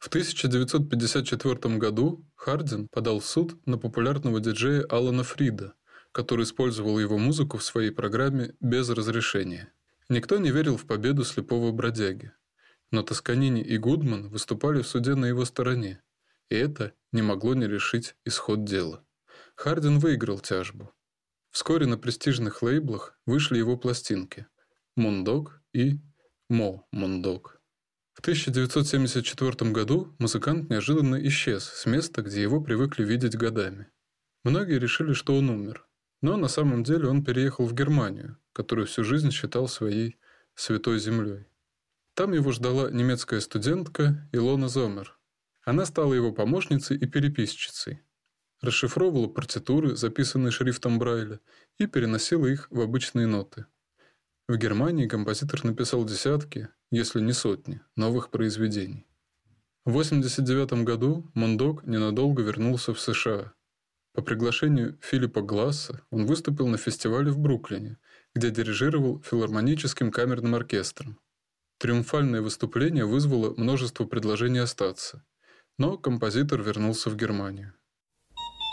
В 1954 году Хардин подал в суд на популярного диджея Алана Фрида, который использовал его музыку в своей программе без разрешения. Никто не верил в победу слепого бродяги, но Тосканини и Гудман выступали в суде на его стороне, и это не могло не решить исход дела. Хардин выиграл тяжбу. Вскоре на престижных лейблах вышли его пластинки «Мундок» и «Мо Мундок». В 1974 году музыкант неожиданно исчез с места, где его привыкли видеть годами. Многие решили, что он умер, но на самом деле он переехал в Германию, которую всю жизнь считал своей святой землей. Там его ждала немецкая студентка Илона Зомер. Она стала его помощницей и переписчицей, расшифровывала партитуры, записанные шрифтом Брайля, и переносила их в обычные ноты. В Германии композитор написал десятки, если не сотни, новых произведений. В 1989 году Мундок ненадолго вернулся в США. По приглашению Филиппа Гласса он выступил на фестивале в Бруклине, где дирижировал филармоническим камерным оркестром. Триумфальное выступление вызвало множество предложений остаться, но композитор вернулся в Германию.